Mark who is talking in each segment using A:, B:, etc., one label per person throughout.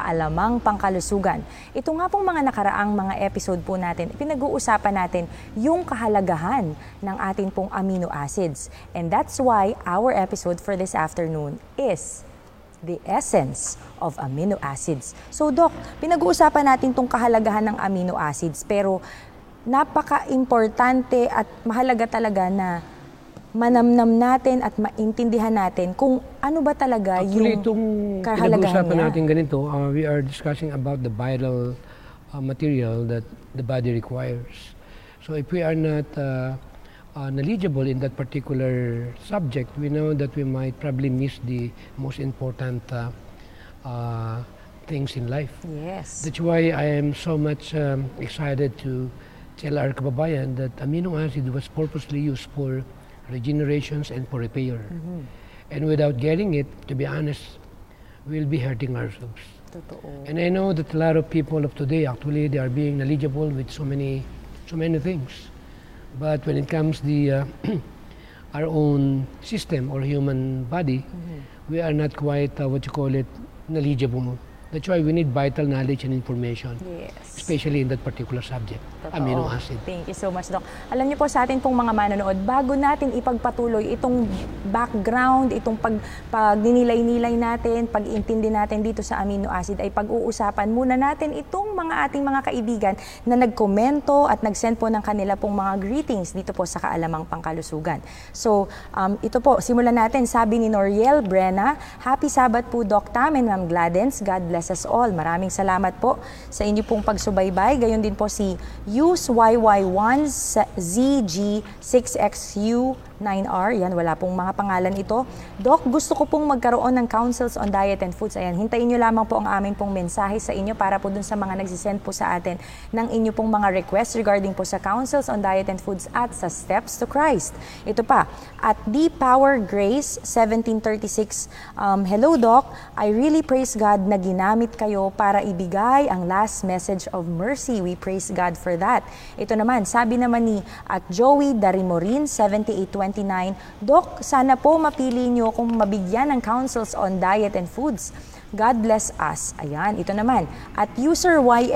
A: Alamang Pangkalusugan. Ito nga pong mga nakaraang mga episode po natin, pinag-uusapan natin yung kahalagahan ng ating pong amino acids. And that's why our episode for this afternoon is the essence of amino acids. So Doc, pinag-uusapan natin tong kahalagahan ng amino acids, pero napaka-importante at mahalaga talaga na manamnam natin at maintindihan natin kung ano ba talaga
B: actually,
A: yung kahalagahan niya.
B: natin ganito, we are discussing about the vital material that the body requires. So if we are not knowledgeable in that particular subject, we know that we might probably miss the most important things in life.
A: Yes.
B: That's why I am so much excited to tell our kababayan that amino acid was purposely used for regenerations and for repair. And without getting it, to be honest, we'll be hurting ourselves.
A: Totoo.
B: And I know that a lot of people of today, actually, they are being knowledgeable with so many things. But when it comes the our own system or human body, we are not quite what you call it, knowledgeable. That's why we need vital knowledge and information,
A: Yes.
B: especially in that particular subject,
A: Totoo.
B: amino acid.
A: Thank you so much, Doc. Alam niyo po sa atin pong mga manonood, bago natin ipagpatuloy itong background, itong pagninilay-nilay natin, pag-intindi natin dito sa amino acid, ay pag-uusapan muna natin itong ating mga kaibigan na nagkomento at nag-send po ng kanila pong mga greetings dito po sa Kaalamang Pangkalusugan. So, ito po, simulan natin. Sabi ni Noriel Brena, Happy Sabbath po, Doc Tam and Ma'am Gladens. God bless us all. Maraming salamat po sa inyo pong pagsubaybay. Gayon din po si USYY1ZG6XU9R. Yan, wala pong mga pangalan ito. Doc, gusto ko pong magkaroon ng counsels on diet and foods. Ayan, hintayin nyo lamang po ang aming pong mensahe sa inyo para po dun sa mga nagsisend po sa atin ng inyo pong mga requests regarding po sa counsels on diet and foods at sa Steps to Christ. Ito pa, at The Power Grace 1736. Hello Doc, I really praise God na ginamit kayo para ibigay ang last message of mercy. We praise God for that. Ito naman, sabi naman ni at Joey Darimorin 7829, Doc, sana po mapili nyo kung mabigyan ng counsels on diet and foods. God bless us. Ayan, ito naman. At user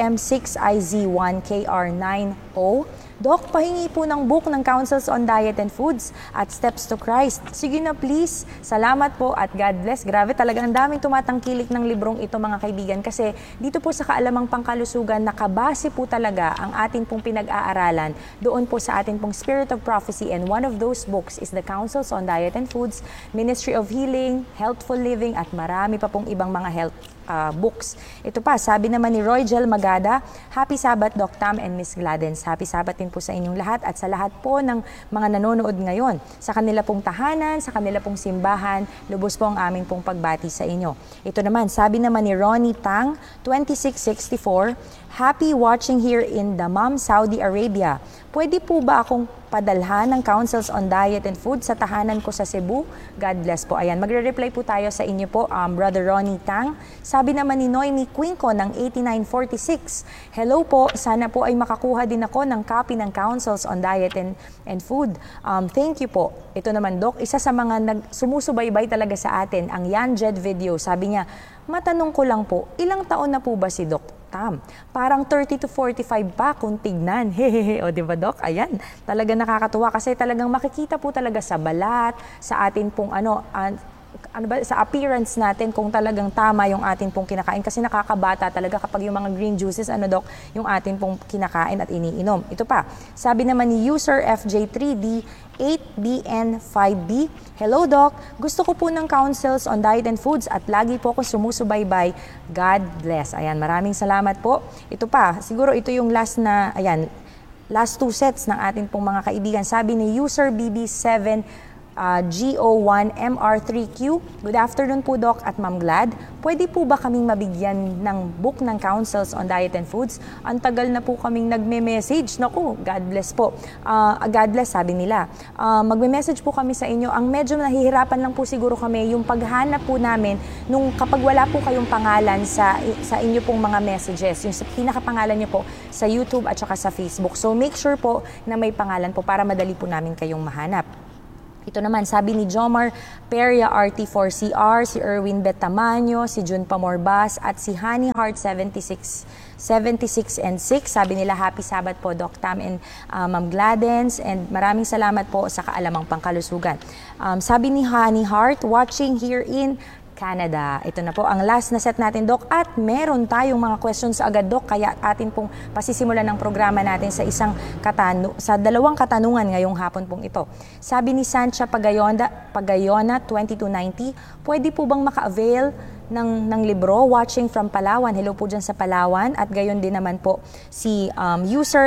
A: YM6IZ1KR90, Doc, pahingi po ng book ng Counsels on Diet and Foods at Steps to Christ. Sige na please. Salamat po at God bless. Grabe talaga, ang daming tumatangkilik ng librong ito mga kaibigan kasi dito po sa Kaalamang Pangkalusugan nakabase po talaga ang ating pong pinag-aaralan doon po sa ating pong Spirit of Prophecy, and one of those books is the Counsels on Diet and Foods, Ministry of Healing, Healthful Living at marami pa pong ibang mga health books. Ito pa, sabi naman ni Roygel Magada, Happy Sabbath Doc Tam and Miss Gladens. Happy Sabbath din po sa inyong lahat at sa lahat po ng mga nanonood ngayon. Sa kanila pong tahanan, sa kanila pong simbahan, lubos po ang aming pong pagbati sa inyo. Ito naman, sabi naman ni Ronnie Tang, 2664, Happy watching here in Dammam, Saudi Arabia. Pwede po ba akong padalhan ng counsels on diet and food sa tahanan ko sa Cebu? God bless po. Ayan, magre-reply po tayo sa inyo po, Brother Ronnie Tang. Sabi naman ni Noemi Quinco ng 8946, Hello po, sana po ay makakuha din ako ng copy ng counsels on diet and food. Thank you po. Ito naman, Doc, isa sa mga sumusubaybay talaga sa atin, ang Yan Jed video. Sabi niya, matanong ko lang po, ilang taon na po ba si Doc Tam? Parang 30 to 45 pa kung tignan. Hehehe. O diba Doc? Ayan. Talaga nakakatuwa kasi talagang makikita po talaga sa balat, sa atin pong sa appearance natin kung talagang tama yung atin pong kinakain kasi nakakabata talaga kapag yung mga green juices, Doc, yung atin pong kinakain at iniinom. Ito pa, sabi naman ni user FJ3D 8BN5B, Hello Doc, gusto ko po ng counsels on diet and foods at lagi po akong sumusubaybay. God bless. Ayan, maraming salamat po. Ito pa, siguro ito yung last two sets ng atin pong mga kaibigan. Sabi ni user BB7 GO1MR3Q. Good afternoon po Doc at Ma'am Glad. Pwede po ba kaming mabigyan ng book ng counsels on diet and foods? Ang tagal na po kaming nagme-message. Naku, God bless po. God bless sabi nila. Magme-message po kami sa inyo. Ang medyo nahihirapan lang po siguro kami yung paghanap po namin nung kapag wala po kayong pangalan sa inyo pong mga messages. Yung pinakapangalan nyo po sa YouTube at saka sa Facebook. So make sure po na may pangalan po para madali po namin kayong mahanap. Ito naman, sabi ni Jomar Peria RT4CR, si Erwin Betamanyo, si Jun Pamorbas, at si Honey Heart 76 and 6. Sabi nila, happy Sabbath po, Doc Tam and Ma'am Gladens, and maraming salamat po sa kaalamang pangkalusugan. Sabi ni Honey Heart, watching here in Canada. Ito na po ang last na set natin, Doc. At meron tayong mga questions agad, Doc. Kaya atin pong pasisimulan ng programa natin sa sa dalawang katanungan ngayong hapon pong ito. Sabi ni Sancha Pagayona 2290, pwede po bang maka-avail ng libro, Watching from Palawan? Hello po dyan sa Palawan. At gayon din naman po si user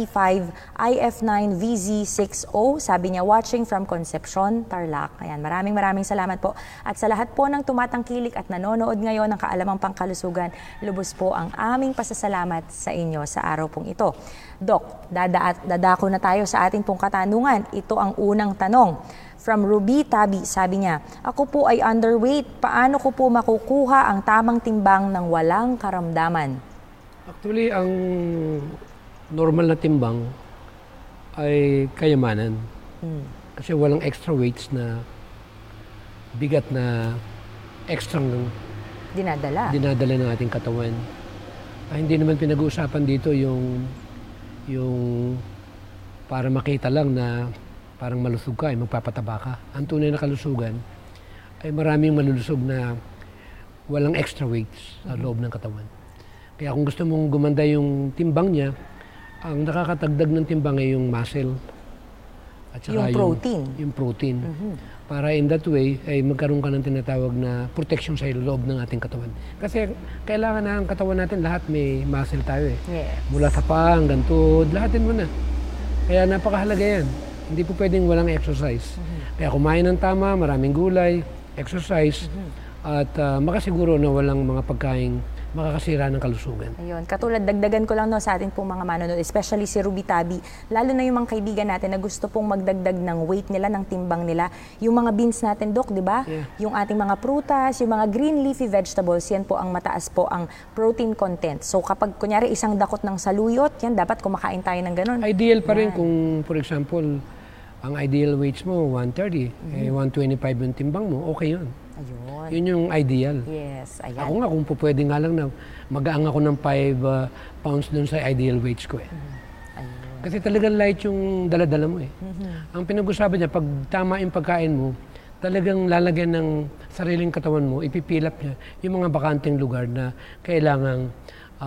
A: LP5IF9VZ60. Sabi niya, watching from Concepcion, Tarlac. Ayan, maraming salamat po. At sa lahat po ng tumatangkilik at nanonood ngayon ng Kaalamang Pangkalusugan, lubos po ang aming pasasalamat sa inyo sa araw pong ito. Doc, dadako na tayo sa ating pong katanungan. Ito ang unang tanong. From Ruby Tabi, sabi niya, ako po ay underweight. Paano ko po makukuha ang tamang timbang ng walang karamdaman?
B: Actually, ang normal na timbang ay kayamanan. Kasi walang extra weights na bigat na extra dinadala ng ating katawan. Hindi naman pinag-uusapan dito yung para makita lang na parang malusog ka, ay magpapataba ka. Ang tunay na kalusugan ay maraming malulusog na walang extra weights sa loob ng katawan. Kaya kung gusto mong gumanda yung timbang niya, ang nakakatagdag ng timbang ay yung muscle. At saka yung protein. Para in that way, ay magkaroon ka ng tinatawag na protection sa loob ng ating katawan. Kasi kailangan na ang katawan natin, lahat may muscle tayo eh.
A: Yes.
B: Mula sa paa hanggang tuhod, lahatin mo na. Kaya napakahalaga yan. Hindi po pwedeng walang exercise. Kaya kumain ng tama, maraming gulay, exercise, at makasiguro na walang mga pagkain makakasira ng kalusugan.
A: Ayun, katulad dagdagan ko lang sa atin pong mga manonood, especially si Ruby Tabi, lalo na yung mga kaibigan natin na gusto pong magdagdag ng weight nila, ng timbang nila. Yung mga beans natin, Doc, di ba?
B: Yeah.
A: Yung ating mga prutas, yung mga green leafy vegetables, yan po ang mataas po ang protein content. So kapag kunyari isang dakot ng saluyot, yan dapat kumakain tayo ng ganun.
B: Ideal pa rin kung, for example, ang ideal weights mo, 130, 125 yung timbang mo, okay yun.
A: Ayun.
B: Yun yung ideal.
A: Yes, ayan.
B: Ako nga, kung pwede nga lang na mag-aang ako ng 5 pounds dun sa ideal weights ko eh.
A: Ayun.
B: Kasi talagang light yung daladala mo eh. Ang pinag-usapan niya, pag tama yung pagkain mo, talagang lalagyan ng sariling katawan mo, ipipilap niya yung mga bakanteng lugar na kailangang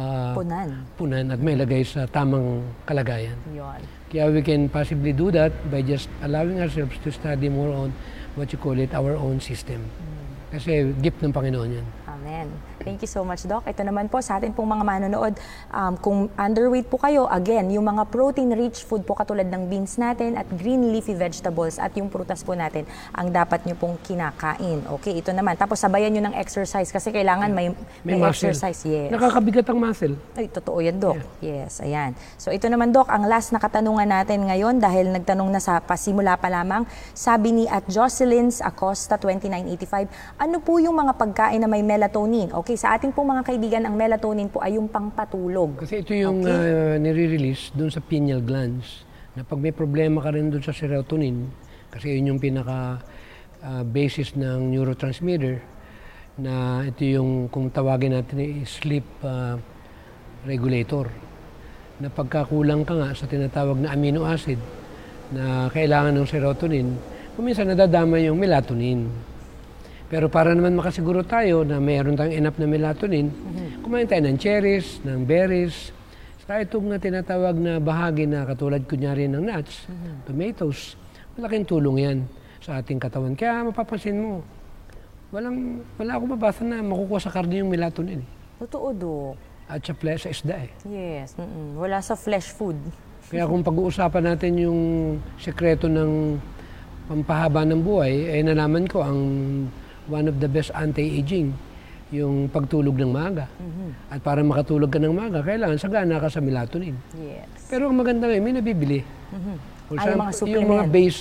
B: punan at may lagay sa tamang kalagayan.
A: Yun.
B: Kaya we can possibly do that by just allowing ourselves to study more on what you call it, our own system. Kasi gift ng Panginoon yan.
A: Amen. Thank you so much, Doc. Ito naman po sa atin pong mga manonood, kung underweight po kayo, again, yung mga protein-rich food po katulad ng beans natin at green leafy vegetables at yung prutas po natin ang dapat nyo pong kinakain. Okay, ito naman. Tapos sabayan nyo ng exercise kasi kailangan may exercise. Yes.
B: Nakakabigat ang muscle.
A: Ay, totoo yan, Doc. Yeah. Yes, ayan. So ito naman, Doc, ang last na katanungan natin ngayon dahil nagtanong na sa pasimula pa lamang, sabi ni at Jocelyn's Acosta 2985, ano po yung mga pagkain na may melatonin? Okay, sa ating pong mga kaibigan, ang melatonin po ay yung pangpatulog.
B: Kasi ito yung nire-release dun sa pineal glands na pag may problema ka rin dun sa serotonin, kasi yun yung pinaka basis ng neurotransmitter, na ito yung kung tawagin natin sleep regulator, na pagkakulang ka nga sa tinatawag na amino acid na kailangan ng serotonin, kuminsan nadadama yung melatonin. Pero para naman makasiguro tayo na mayroon tayong enough na melatonin, kumain tayo ng cherries, ng berries, saka itong tinatawag na bahagi na katulad kunyari ng nuts, tomatoes, malaking tulong yan sa ating katawan. Kaya mapapansin mo, wala akong mabasa na makukuha sa karne yung melatonin.
A: Totoo, Doc.
B: At sa isda eh.
A: Yes, wala sa flesh food.
B: Kaya kung pag-uusapan natin yung sekreto ng pampahaba ng buhay, nalaman ko ang one of the best anti-aging, yung pagtulog ng maaga. At para makatulog ka ng maaga, kailangan sagana ka sa melatonin.
A: Yes.
B: Pero ang maganda ngayon, may nabibili. For example,
A: mga supplement.
B: yung mga base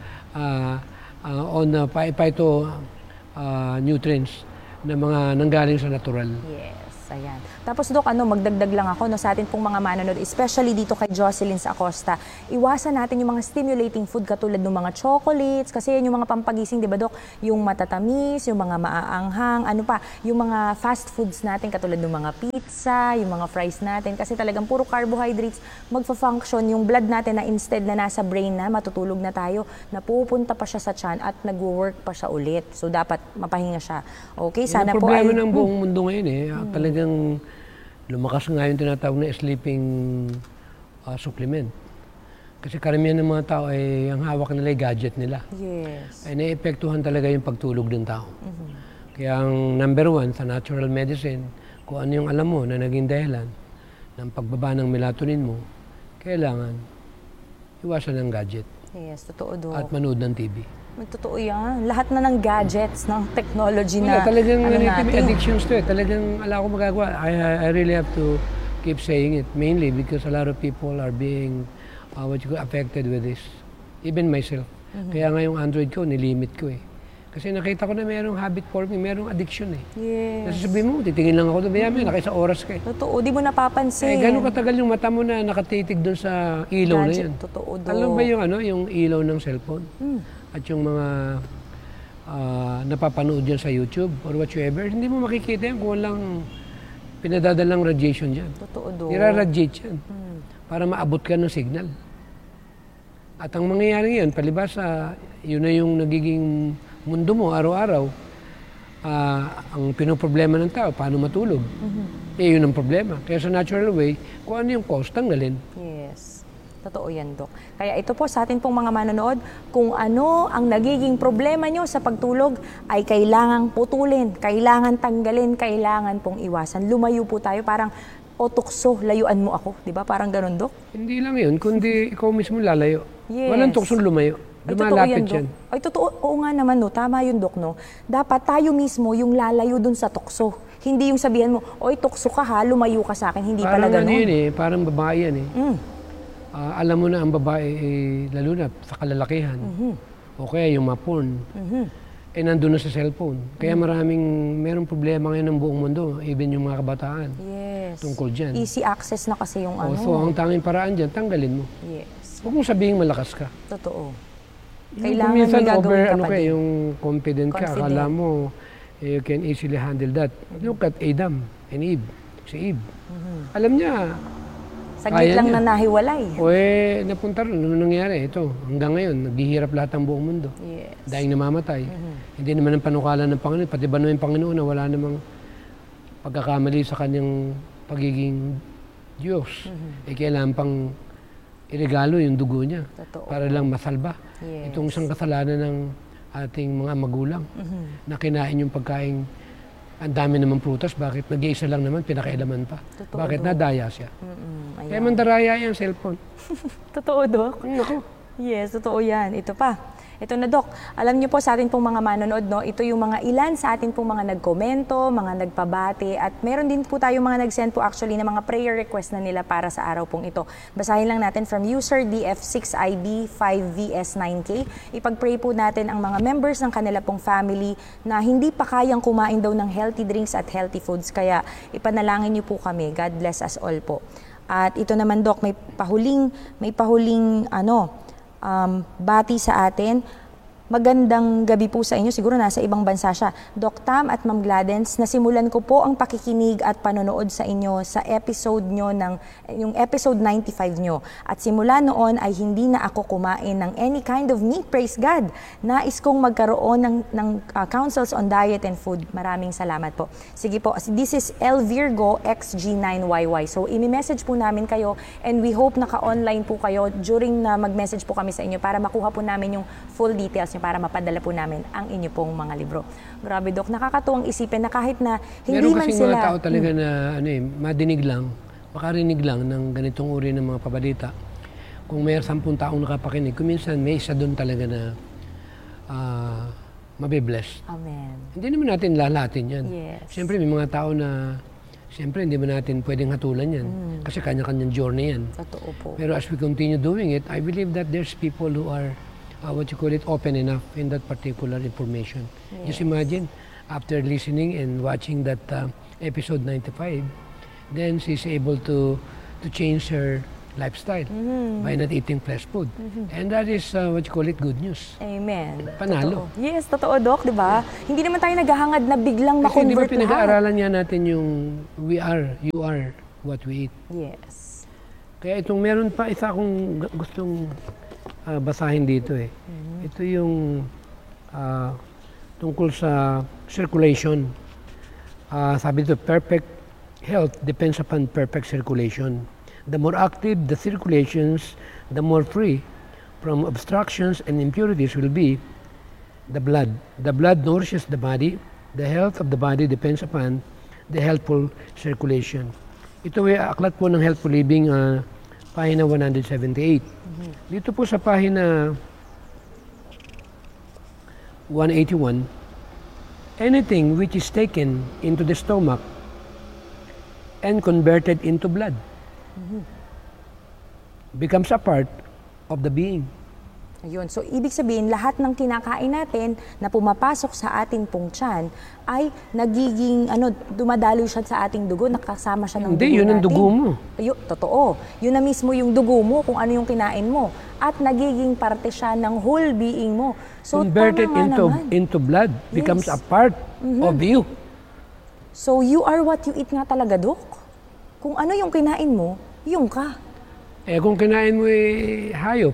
B: on phyto nutrients na mga nanggaling sa natural.
A: Yes. ayan. Tapos Dok, magdagdag lang ako sa atin pong mga manonood, especially dito kay Jocelyn sa Acosta. Iwasan natin yung mga stimulating food katulad ng mga chocolates, kasi yan yung mga pampagising, di ba Dok? Yung matatamis, yung mga maaanghang, yung mga fast foods natin katulad ng mga pizza, yung mga fries natin, kasi talagang puro carbohydrates, magfa-function yung blood natin na instead na nasa brain na, matutulog na tayo, napupunta pa siya sa tiyan at nag-work pa siya ulit. So dapat mapahinga siya. Okay, sana po ay...
B: Problema ng buong mundo ngayon talagang lumakas nga yung tinatawag na sleeping supplement. Kasi karamihan ng mga tao ay ang hawak nila ay gadget nila.
A: Yes.
B: Ay naepektuhan talaga yung pagtulog ng tao. Kaya ang number one sa natural medicine, kung ano yung alam mo na naging dahilan ng pagbaba ng melatonin mo, kailangan iwasan ng gadget.
A: Yes, totoo Dok.
B: At manood ng TV.
A: Totoo yan. Lahat na ng gadgets, ng technology na
B: talagang
A: natin.
B: addictions to Talagang ala ko magagawa. I really have to keep saying it. Mainly because a lot of people are being affected with this. Even myself. Kaya nga yung Android ko, nilimit ko Kasi nakita ko na mayroong habit forming, mayroong addiction
A: Yes.
B: Nasasabihin mo, titingin lang ako doon, naka oras ka
A: Totoo, di mo napapansin.
B: gano'ng katagal yung mata mo na nakatitig doon sa ilaw na yan.
A: Totoo Dok.
B: Alam ba yung ilaw ng cellphone? At yung mga napapanood dyan sa YouTube or whatsoever, hindi mo makikita yan kung walang pinadadalang radiation dyan.
A: Totoo Dok.
B: Nira-radiate yan para maabot ka ng signal. At ang mangyayari yan, palibas yun na yung nagiging mundo mo araw-araw, ang pinoproblema ng tao, paano matulog. Yun ang problema. Kaya sa natural way, kung ano yung cause, tanggalin.
A: Yes. Totoo yan, Dok. Kaya ito po sa atin pong mga manonood, kung ano ang nagiging problema nyo sa pagtulog ay kailangang putulin, kailangan tanggalin, kailangan pong iwasan. Lumayo po tayo, parang tukso, layuan mo ako. Di ba? Parang ganun, Dok?
B: Hindi lang yun, kundi ikaw mismo lalayo.
A: Yes.
B: Walang tuksong lumayo. Lumalapit yan.
A: Ay, totoo. Oo nga naman, no. Tama yun, Dok, no. Dapat tayo mismo yung lalayo dun sa tukso. Hindi yung sabihan mo, oy, tukso ka ha, lumayo ka sa akin. Hindi pala ganun.
B: Parang yun parang babae yan alam mo na ang babae, lalo na sa kalalakihan, o kaya yung ma-porn, nandun na sa cellphone. Kaya merong problema ngayon ng buong mundo, even yung mga kabataan.
A: Yes.
B: Tungkol dyan.
A: Easy access na kasi yung
B: So, ang tanging paraan dyan, tanggalin mo.
A: Yes.
B: Huwag mong sabihin malakas ka.
A: Totoo.
B: Kailangan may gagawin ka pa din. Yung confident ka, akala mo, you can easily handle that. Look at Adam and Eve. Si Eve. Alam niya,
A: saglit lang na nahiwalay.
B: Napunta rin. Ano nangyari? Ito, hanggang ngayon, naghihirap lahat ng buong mundo.
A: Yes.
B: Dahil namamatay. Hindi naman ang panukala ng Panginoon. Pati ba naman yung Panginoon na wala namang pagkakamali sa kanyang pagiging Diyos. Kailangan pang iregalo yung dugo niya.
A: Totoo.
B: Para lang masalba.
A: Yes.
B: Itong isang kasalanan ng ating mga magulang na kinain yung pagkain. Ang dami naman prutas, bakit nag-iisa lang naman, pinakailaman pa?
A: Totoo,
B: bakit
A: Dok.
B: nadaya siya? Kaya mandaraya yung cellphone.
A: Totoo, Dok?
B: Naku.
A: Yes, totoo yan. Ito pa. Ito na, Dok. Alam niyo po sa atin pong mga manonood, no? Ito yung mga ilan sa atin pong mga nagkomento, mga nagpabati, at meron din po tayong mga nag-send po actually na mga prayer request na nila para sa araw pong ito. Basahin lang natin from user DF6IB5VS9K. Ipag-pray po natin ang mga members ng kanila pong family na hindi pa kayang kumain daw ng healthy drinks at healthy foods. Kaya ipanalangin niyo po kami. God bless us all po. At ito naman, Dok, may pahuling bati sa atin. Magandang gabi po sa inyo. Siguro nasa ibang bansa siya. Doc Tam at Ma'am Gladens, nasimulan ko po ang pakikinig at panonood sa inyo sa episode nyo yung episode 95 nyo. At simula noon ay hindi na ako kumain ng any kind of meat. Praise God! Nais kong magkaroon ng counsels on diet and food. Maraming salamat po. Sige po, this is El Virgo XG9YY. So, imi-message po namin kayo and we hope naka-online po kayo during na mag-message po kami sa inyo para makuha po namin yung full details nyo para mapadala po namin ang inyo pong mga libro. Grabe, Dok, nakakatuwang isipin na kahit na hindi man sila... Meron
B: kasing mga tao talaga na madinig lang, makarinig lang ng ganitong uri ng mga pabalita. Kung may 10 taong nakapakinig, kuminsan may isa doon talaga na mabibless.
A: Amen.
B: Hindi naman natin lalatin yan.
A: Yes.
B: Siyempre, may mga tao na siyempre, hindi ba natin pwedeng hatulan yan. Kasi kanya-kanyang journey yan.
A: Totoo po.
B: Pero as we continue doing it, I believe that there's people who are open enough in that particular information. Yes. Just imagine, after listening and watching that episode 95, then she's able to change her lifestyle by not eating flesh food. And that is what you call it, good news.
A: Amen.
B: Panalo.
A: Totoo. Yes, totoo, Doc, di ba? Hindi naman tayo naghahangad na biglang
B: Kasi di ba
A: ma-convert lahat.
B: pinag-aaralan niya natin yung you are what we eat.
A: Yes.
B: Kaya itong meron pa isa akong gustong basahin dito eh. Ito yung tungkol sa circulation. Sabi dito, perfect health depends upon perfect circulation. The more active the circulations, the more free from obstructions and impurities will be the blood. The blood nourishes the body. The health of the body depends upon the healthful circulation. Ito ay aklat po ng Healthful Living, pahina 178. Dito po sa pahina 181, anything which is taken into the stomach and converted into blood becomes a part of the being.
A: Ayun. So, ibig sabihin, lahat ng kinakain natin na pumapasok sa ating pong tiyan ay nagiging, dumadaloy siya sa ating dugo, nakasama siya ng dugo
B: Hindi, yun ang
A: natin.
B: dugo mo.
A: Totoo. Yun na mismo yung dugo mo, kung ano yung kinain mo. At nagiging parte siya ng whole being mo. So,
B: Converted
A: tama nga naman.
B: into blood becomes
A: Yes.
B: a part of you.
A: So, you are what you eat nga talaga, Dok. Kung ano yung kinain mo, yung ka.
B: Kung kinain mo hayop,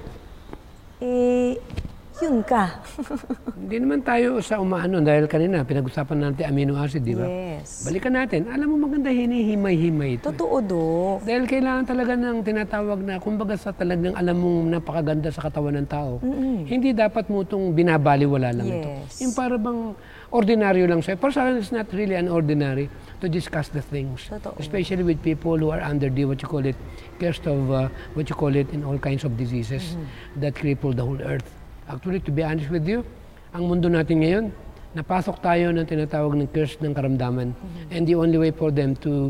A: Yun ka.
B: hindi naman tayo sa umaano dahil kanina pinag-usapan natin amino acid, di ba?
A: Yes.
B: Balikan natin. Alam mo maganda hinihimay-himay ito.
A: Totoo, Dok.
B: Dahil kailangan talaga ng tinatawag na, kumbaga sa talagang alam mong napakaganda sa katawan ng tao, hindi dapat mo itong binabaliwala lang ito.
A: Yes.
B: Yung para bang ordinaryo lang sa'yo. Para sa akin, it's not really an ordinary to discuss the things.
A: Totoo.
B: Especially with people who are under the, what you call it, cursed of, what you call it, in all kinds of diseases that cripple the whole earth. Actually, to be honest with you, ang mundo natin ngayon, napasok tayo ng tinatawag ng curse ng karamdaman. And the only way for them to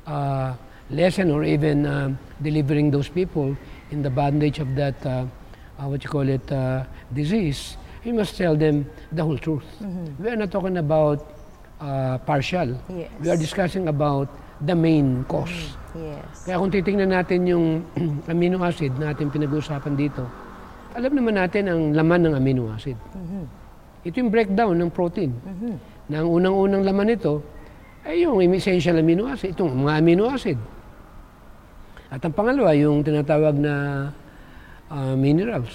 B: lessen or even delivering those people in the bondage of that, what you call it, disease, you must tell them the whole truth. We are not talking about partial.
A: Yes.
B: We are discussing about the main cause.
A: Yes.
B: Kaya kung titingnan natin yung amino acid na ating pinag-uusapan dito, alam naman natin ang laman ng amino acid. Ito yung breakdown ng protein. Na ang unang-unang laman nito ay yung essential amino acid, itong mga amino acid. At ang pangalawa, yung tinatawag na minerals.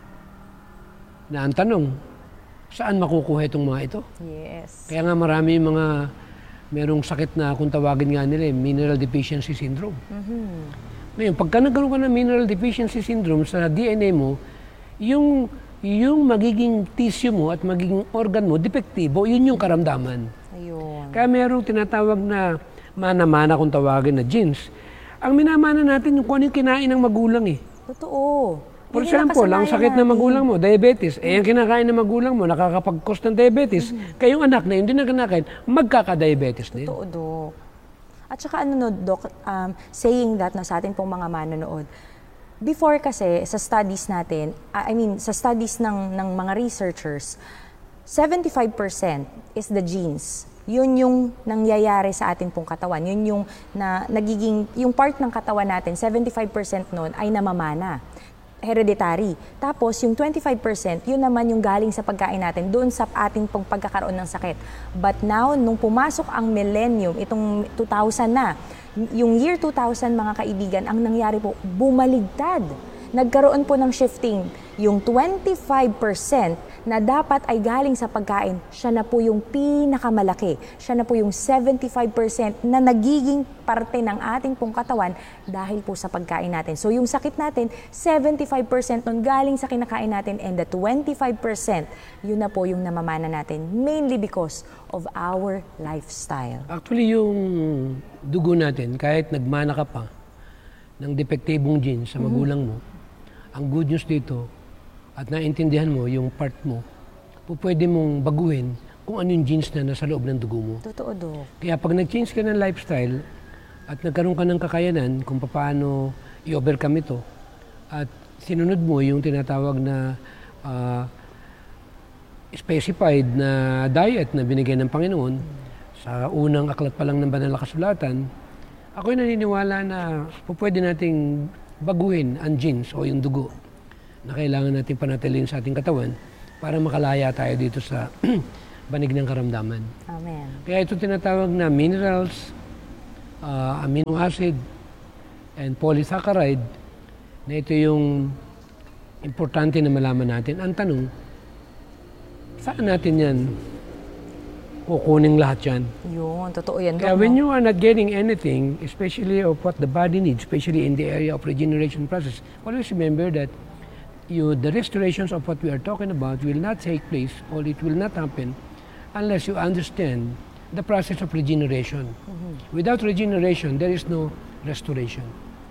B: Na ang tanong, saan makukuha itong mga ito?
A: Yes.
B: Kaya nga marami mga merong sakit na kung tawagin nga nila, mineral deficiency syndrome. Ngayon, pagka nagkaroon ka ng mineral deficiency syndrome sa DNA mo, yung magiging tissue mo at magiging organ mo, depektibo, yun yung karamdaman.
A: Ayun.
B: Kaya merong tinatawag na mana-mana kung tawagin na genes. Ang minamana natin yung kung ano yung kinain ng magulang eh.
A: Totoo.
B: For
A: Yun yung
B: example, ang
A: nakasanayan
B: sakit ng
A: natin.
B: magulang mo, diabetes, yung kinakain ng magulang mo, nakakapag-cause ng diabetes, kayong anak na yun din na kinakain, magkaka-diabetes din.
A: Totoo, Dok. At saka Dok, saying that sa atin pong mga manonood, before kasi sa studies natin, sa studies ng mga researchers, 75% is the genes. Yun yung nangyayari sa ating pong katawan. Yun yung nagiging, yung part ng katawan natin, 75% nun ay namamana. Hereditary. Tapos, yung 25%, yun naman yung galing sa pagkain natin, doon sa ating pong pagkakaroon ng sakit. But now, nung pumasok ang millennium, itong 2000 na, yung year 2000, mga kaibigan, ang nangyari po, bumaligtad. Nagkaroon po ng shifting. Yung 25% na dapat ay galing sa pagkain, siya na po yung pinakamalaki. Siya na po yung 75% na nagiging parte ng ating pong katawan dahil po sa pagkain natin. So yung sakit natin, 75% nun galing sa kinakain natin and the 25%, yun na po yung namamana natin. Mainly because of our lifestyle.
B: Actually, yung dugo natin, kahit nagmana ka pa ng depektibong genes sa magulang mo, ang good news dito, at naintindihan mo yung part mo, pwede mong baguhin kung ano yung genes na nasa loob ng dugo mo.
A: Totoo, Dok.
B: Kaya pag nag-change ka ng lifestyle at nagkaroon ka ng kakayanan kung paano i-overcome ito at sinunod mo yung tinatawag na specified na diet na binigay ng Panginoon, sa unang aklat pa lang ng banal na kasulatan, ako'y naniniwala na pwede nating baguhin ang genes o yung dugo na kailangan nating panatilihin sa ating katawan para makalaya tayo dito sa banig ng karamdaman.
A: Amen.
B: Kaya ito tinatawag na minerals, amino acid, and polysaccharide, na ito yung importante na malaman natin. Ang tanong, saan natin yan kukunin lahat yan?
A: Yun, totoo yan.
B: Kaya when you are not getting anything, especially of what the body needs, especially in the area of regeneration process, always remember that the restorations of what we are talking about will not take place, or it will not happen unless you understand the process of regeneration. Without regeneration, there is no restoration.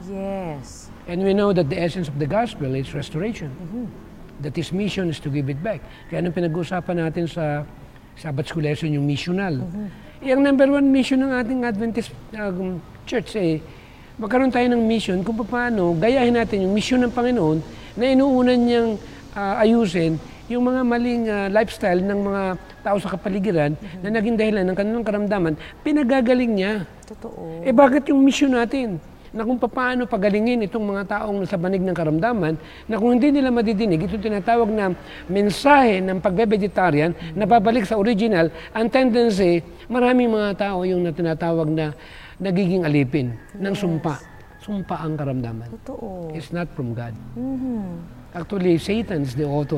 A: Yes.
B: And we know that the essence of the gospel is restoration. That His mission is to give it back. Kaya nung pinag-uusapan natin sa Sabbath School lesson, yung missional. Yung number one mission ng ating Adventist Church magkaroon tayo ng mission kung paano gayahin natin yung mission ng Panginoon na inuunan niyang ayusin yung mga maling lifestyle ng mga tao sa kapaligiran na naging dahilan ng kanilang karamdaman, pinagagaling niya.
A: Totoo.
B: Bakit yung mission natin? Na kung paano pagalingin itong mga taong nasa banig ng karamdaman, na kung hindi nila madidinig, ito tinatawag na mensahe ng pagbe-vegetarian na babalik sa original, ang tendency, maraming mga tao yung tinatawag na nagiging alipin ng sumpa. Sumpa ang karamdaman.
A: Totoo.
B: It's not from God. Actually, Satan is the author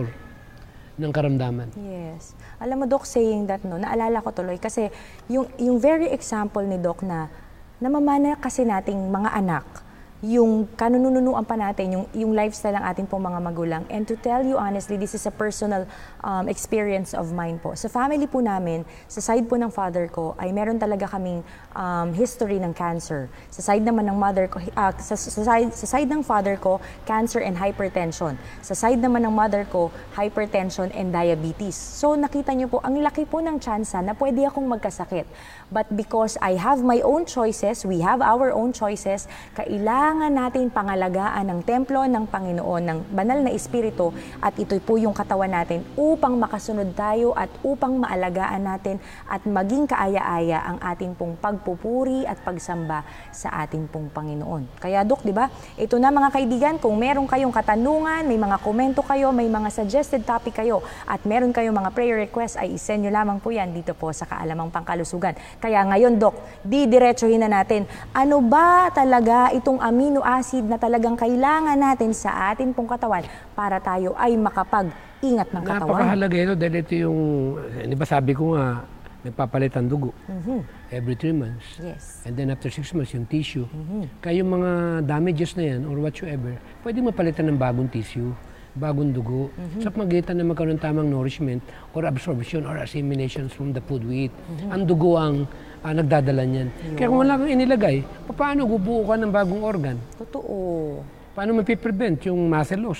B: ng karamdaman.
A: Yes. Alam mo, Doc, saying that, no, naalala ko tuloy kasi yung very example ni Doc na namamana kasi nating mga anak, yung kanununuan pa natin, yung lifestyle ng ating pong mga magulang. And to tell you honestly, this is a personal experience of mine po. Sa family po namin, sa side po ng father ko, ay meron talaga kaming history ng cancer. Sa side naman ng mother ko, sa side ng father ko, cancer and hypertension. Sa side naman ng mother ko, hypertension and diabetes. So nakita niyo po, ang laki po ng tsansa na pwede akong magkasakit. But because I have my own choices, we have our own choices, kailangan natin pangalagaan ng templo ng Panginoon, ng banal na espiritu, at ito po yung katawan natin upang makasunod tayo at upang maalagaan natin at maging kaaya-aya ang ating pong pagpupuri at pagsamba sa ating pong Panginoon. Kaya Dok, di ba? Ito na mga kaibigan, kung meron kayong katanungan, may mga komento kayo, may mga suggested topic kayo, at meron kayong mga prayer request, ay isend nyo lamang po yan dito po sa Kaalamang Pangkalusugan. Kaya ngayon, Dok, didiretsuhin na natin, ano ba talaga itong amino acid na talagang kailangan natin sa atin pong katawan para tayo ay makapag-ingat ng katawan?
B: Napakahalaga ito dahil ito yung, di ba sabi ko nga, nagpapalit ang dugo every 3 months.
A: Yes.
B: And then after 6 months, yung tissue. Kaya yung mga damages na yan or whatsoever, pwede mapalitan ng bagong tissue, bagong dugo, sa pagitan na magkaroon tamang nourishment or absorption or assimilations from the food we eat. Ang dugo ang nagdadala niyan. Kaya kung wala kang inilagay, paano bubuo ka ng bagong organ?
A: Totoo.
B: Paano mapiprevent yung muscle loss?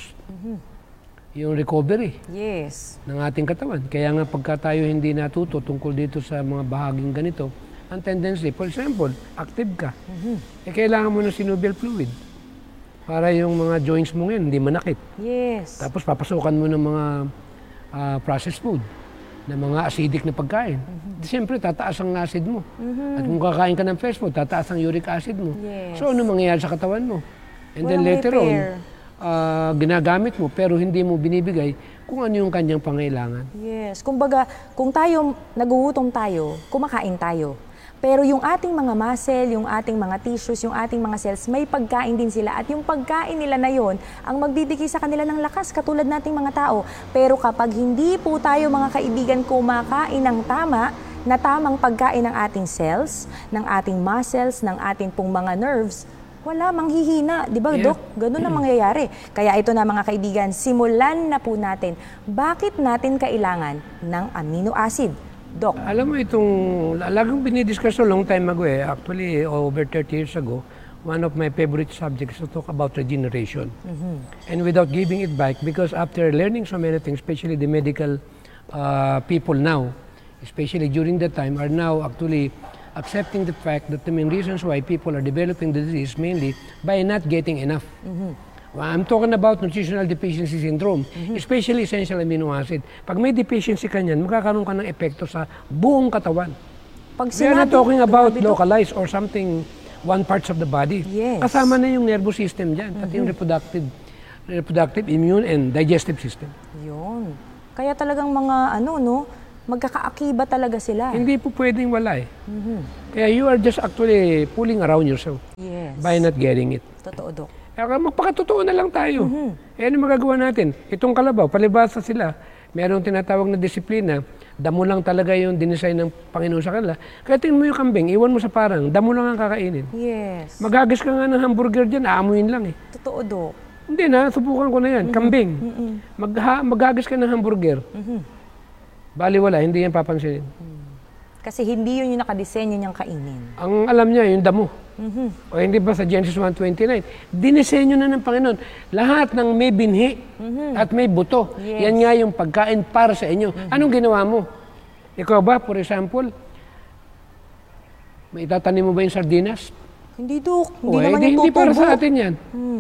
B: Yung recovery ng ating katawan. Kaya nga pagka tayo hindi natuto tungkol dito sa mga bahaging ganito, ang tendency, for example, active ka. Kailangan mo ng synovial fluid para yung mga joints mo ngayon hindi manakit.
A: Yes.
B: Tapos papasukan mo ng mga processed food, na mga acidic na pagkain. Siyempre, tataas ang acid mo. At kung kakain ka ng fresh food, tataas ang uric acid mo.
A: Yes.
B: So, ano mangyayari sa katawan mo? And then later on, ginagamit mo pero hindi mo binibigay kung ano yung kanyang pangailangan.
A: Yes. Kumbaga, kung tayo, nagugutom tayo, kumakain tayo. Pero yung ating mga muscle, yung ating mga tissues, yung ating mga cells, may pagkain din sila. At yung pagkain nila na yon ang magbibigay sa kanila ng lakas, katulad nating mga tao. Pero kapag hindi po tayo mga kaibigan kumakain ng tama, na tamang pagkain ng ating cells, ng ating muscles, ng ating pong mga nerves, wala, manghihina. Di ba, Dok? Ganun ang mangyayari. Kaya ito na mga kaibigan, simulan na po natin. Bakit natin kailangan ng amino acid? Dok.
B: Alam mo itong, lagang binidiscuss a long time ago actually over 30 years ago, one of my favorite subjects to talk about regeneration. And without giving it back, because after learning so many things, especially the medical people now, especially during that time, are now actually accepting the fact that the main reasons why people are developing the disease mainly by not getting enough. I'm talking about nutritional deficiency syndrome, especially essential amino acid. Pag may deficiency ka niyan, magkakaroon ka ng epekto sa buong katawan.
A: Pag
B: We are not talking about
A: grabe, Dok.
B: localized or something, one parts of the body.
A: Yes.
B: Kasama na yung nervous system dyan, pati yung reproductive, immune, and digestive system.
A: Yun. Kaya talagang mga magkakaakiba talaga sila.
B: Hindi po pwedeng wala eh. Kaya you are just actually fooling around yourself
A: Yes.
B: by not getting it.
A: Totoo, Dok.
B: Kaya magpakatotoo na lang tayo. Eh, ano magagawa natin? Itong kalabaw, palibasa sila, merong tinatawag na disiplina, damo lang talaga yung dinesign ng Panginoon sa kanila. Kaya tingnan mo yung kambing, iwan mo sa parang, damo lang ang kakainin.
A: Yes.
B: Magagis ka nga ng hamburger dyan, aamuin lang eh.
A: Totoo, Dok.
B: Hindi na, subukan ko na yan. Kambing. Magagis ka ng hamburger. Bali wala, hindi yan papansinin.
A: Kasi hindi yun yung nakadesenyo niyang kainin.
B: Ang alam niya, yung damo. O hindi ba sa Genesis 1:29, dinisenyo na ng Panginoon. Lahat ng may binhi at may buto.
A: Yes.
B: Yan nga yung pagkain para sa inyo. Anong ginawa mo? Ikaw ba, for example, may itatanim mo ba yung sardinas?
A: Hindi, Dok. Hindi
B: O,
A: naman yung
B: hindi para
A: tutubo.
B: sa atin yan.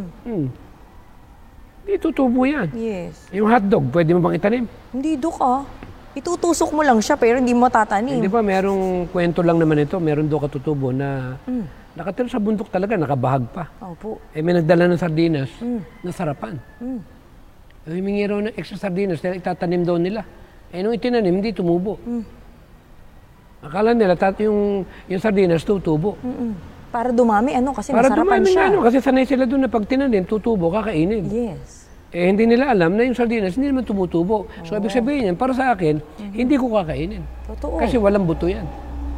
B: Hindi tutubo yan.
A: Yes.
B: Yung hotdog, pwede mo bang itanim?
A: Hindi, Dok, Itutusok mo lang siya pero hindi mo tatanim.
B: Hindi ba, merong kwento lang naman ito, meron doon katutubo na nakatira sa bundok talaga, nakabahag pa.
A: Opo.
B: Eh may nagdala ng sardinas, nasarapan. Eh, humingi raw ng extra sardinas dahil itatanim daw nila. Eh nung itinanim, hindi tumubo. Akala nila yung sardinas tutubo.
A: Para dumami, kasi
B: Para
A: masarapan
B: dumami
A: siya.
B: nga, kasi sanay sila doon na pag tinanim, tutubo, kakainin.
A: Yes.
B: Eh hindi nila alam na yung sardinas hindi naman tumutubo. So ibig sabihin yan, para sa akin, hindi ko kakainin.
A: Totoo.
B: Kasi walang buto yan.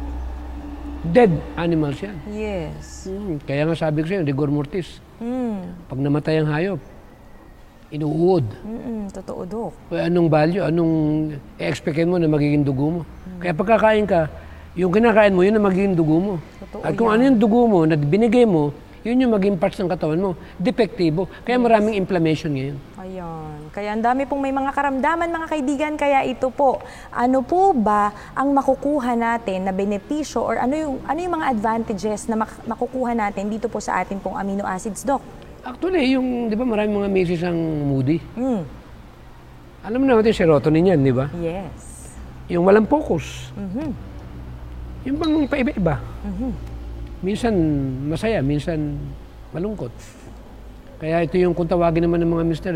B: Dead animals yan.
A: Yes.
B: Kaya nga sabi ko sa'yo, rigor mortis. Pag namatay ang hayop, inuud.
A: Totoo, Dok.
B: Anong value, anong i-expectin mo na magiging dugo mo? Kaya pagkakain ka, yung kinakain mo, yun ang magiging dugo mo.
A: Totoo
B: At kung ano yung dugo mo na binigay mo, yun yung maging parts ng katawan mo. Depektibo. Kaya maraming inflammation ngayon.
A: Ayan. Kaya ang dami pong may mga karamdaman, mga kaibigan. Kaya ito po, ano po ba ang makukuha natin na benepisyo or ano yung mga advantages na makukuha natin dito po sa atin pong amino acids, Doc?
B: Actually, di ba maraming mga misis ang moody? Alam mo naman yung serotonin yan, di ba?
A: Yes.
B: Yung walang focus. Yung bang paiba-iba. Minsan masaya, minsan malungkot. Kaya ito yung kung tawagin naman ng mga mister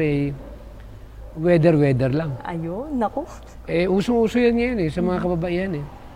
B: weather lang.
A: Ayun, naku.
B: Usong-uso yan ngayon sa mga kababaihan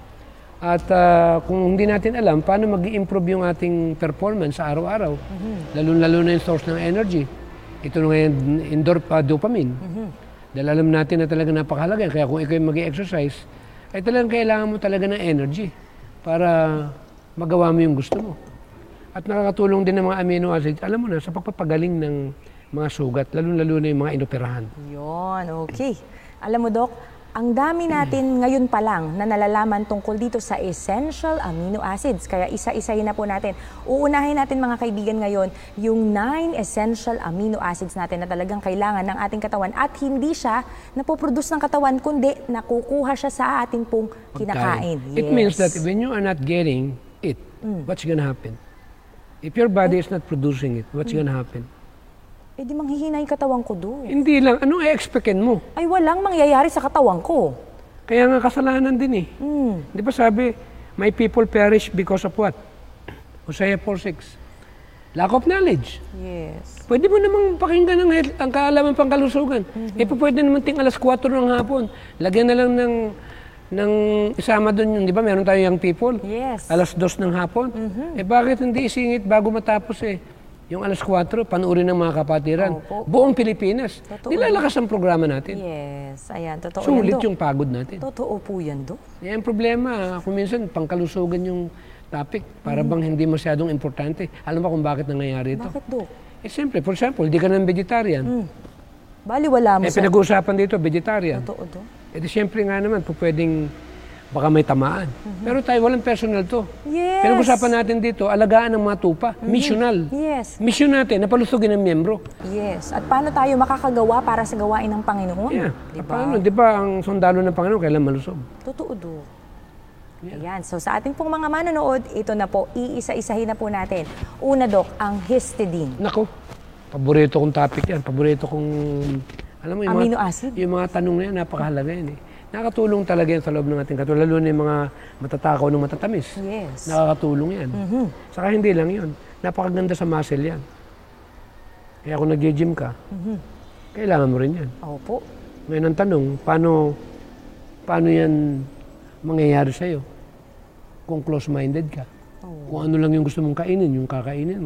B: At kung hindi natin alam paano mag-i-improve yung ating performance sa araw-araw, lalo-lalo na yung source ng energy. Ito na ngayon, dopamine. Dahil alam natin na talaga napakahalaga. Kaya kung ikaw mag-i-exercise, ay talagang kailangan mo talaga ng energy para magawa mo yung gusto mo. At nakakatulong din ng mga amino acids, alam mo na, sa pagpapagaling ng mga sugat, lalo-lalo na yung mga inoperahan.
A: Yun, okay. Alam mo, Doc, ang dami natin ngayon pa lang na nalalaman tungkol dito sa essential amino acids. Kaya isa-isahin na po natin. Uunahin natin mga kaibigan ngayon yung 9 essential amino acids natin na talagang kailangan ng ating katawan. At hindi siya napoproduce ng katawan, kundi nakukuha siya sa ating pong kinakain. Yes.
B: It means that when you are not getting it, what's gonna happen? If your body is not producing it, what's gonna happen?
A: Di manghihina yung katawan ko doon.
B: Hindi lang. Anong i-expectin mo?
A: Ay, walang mangyayari sa katawan ko.
B: Kaya nga kasalanan din Di ba sabi, my people perish because of what? Hosea 4:6. Lack of knowledge.
A: Yes.
B: Pwede mo namang pakinggan ang kaalaman pang kalusugan. Pwede naman ting alas 4 ng hapon. Lagyan na lang ng isama doon di ba? Meron tayo young people.
A: Yes.
B: Alas 2 ng hapon. Bakit hindi isingit bago matapos Yung alas 4, panuorin ng mga kapatiran.
A: Opo.
B: Buong Pilipinas.
A: Totoo.
B: Nilalakas ang programa natin.
A: Yes. Ayan, totoo
B: Sulit
A: yan, Dok.
B: yung pagod natin.
A: Totoo po yan, Dok.
B: Yan ang problema. Kung minsan, pangkalusugan yung topic. Para bang hindi masyadong importante. Alam mo kung bakit nangyayari ito?
A: Bakit, Dok?
B: Siyempre, for example, di ka ng vegetarian.
A: Bali, wala mo sa...
B: Pinag-uusapan dito, vegetarian.
A: Totoo, Dok.
B: Di siyempre nga naman, pwedeng baka may tamaan. Pero tayo, walang personal to.
A: Yes.
B: Pinag-usapan natin dito, alagaan ng mga tupa. Missional.
A: Yes.
B: Mission natin, napalusugin ng miyembro.
A: Yes. At paano tayo makakagawa para sa gawain ng Panginoon?
B: Yeah.
A: Diba?
B: Paano? Di ba ang sundalo ng Panginoon kailan malusog?
A: Totoo, Dok. Ayan. So sa ating pong mga manonood, ito na po, iisa-isahin na po natin. Una, Dok, ang histidine.
B: Nako, paborito kong topic yan. Paborito kong, alam mo,
A: Amino acid?
B: Yung mga tanong na yan, napakahalaga yan Nakakatulong talaga yan sa loob ng ating katawan, lalo na yung mga matatakaw ng matatamis.
A: Yes.
B: Nakakatulong yan. Saka hindi lang yun. Napakaganda sa muscle yan. Kaya kung nag-gym ka, kailangan mo rin yan.
A: Opo.
B: Ngayon ang tanong, paano yan mangyayari sa'yo? Kung close-minded ka. Kung ano lang yung gusto mong kainin, yung kakainin mo.